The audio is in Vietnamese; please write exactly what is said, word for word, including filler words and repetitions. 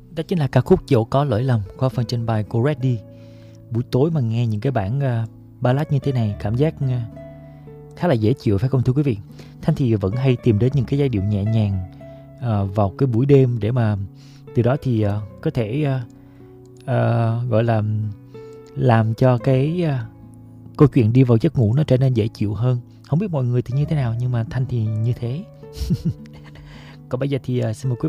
Đó chính là ca khúc Dẫu Có Lỗi Lầm qua phần trình bày của Reddy. Buổi tối mà nghe những cái bản uh, ballad như thế này cảm giác uh, khá là dễ chịu, phải không thưa quý vị? Thanh thì vẫn hay tìm đến những cái giai điệu nhẹ nhàng uh, vào cái buổi đêm để mà từ đó thì uh, có thể uh, uh, gọi là làm cho cái uh, câu chuyện đi vào giấc ngủ nó trở nên dễ chịu hơn. Không biết mọi người thì như thế nào, nhưng mà Thanh thì như thế. Còn bây giờ thì uh, xin mời quý